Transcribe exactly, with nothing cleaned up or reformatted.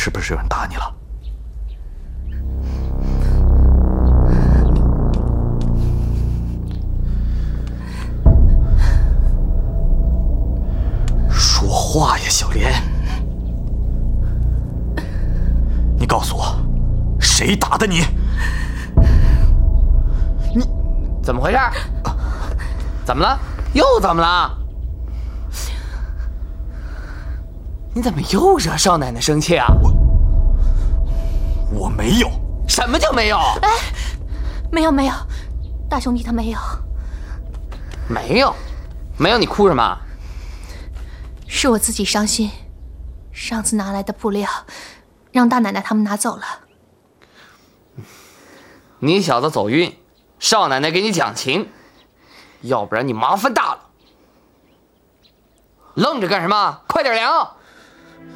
是不是有人打你了？说话呀，小莲！你告诉我，谁打的你？ 你怎么回事？怎么了？又怎么了？你怎么又惹少奶奶生气啊？ 我我没有。 什么叫没有？ 哎，没有没有，大兄弟他没有。 没有，没有，你哭什么？ 是我自己伤心，上次拿来的布料，让大奶奶他们拿走了。 你小子走运，少奶奶给你讲情，要不然你麻烦大了。愣着干什么？快点量！